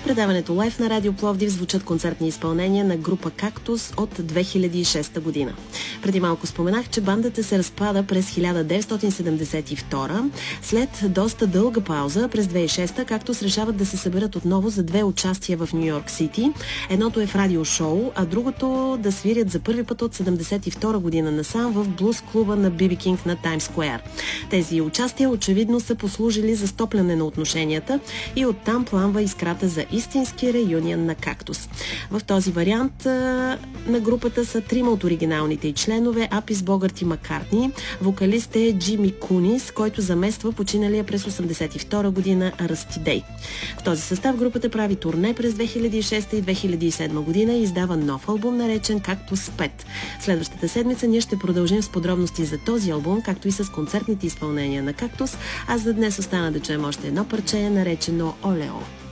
предаването Live на Радио Пловдив звучат концертни изпълнения на група Кактус от 2006 година. Преди малко споменах, че бандата се разпада през 1972, след доста дълга пауза през 2006 Кактус решават да се съберат отново за две участия в Ню Йорк Сити. Едното е в радиошоу, а другото да свирят за първи път от 1972 година насам в блуз клуба на Би Би Кинг на Таймс Скуер. Тези участия очевидно са послужили за стопляне на отношенията и оттам пламва искрата за истински реюнион на Кактус. В този вариант на групата са трима от оригиналните й членове: Апис Богърт и Маккартни. Вокалист е Джими Кунис, който замества починалия през 1982 година Ръсти Дей. В този състав групата прави турне през 2006 и 2007 година и издава нов албум, наречен Кактус 5. Следващата седмица ние ще продължим с подробности за този албум, както и с концертните изпълнения на Кактус, а за днес остана да чуем още едно парче, наречено Олео.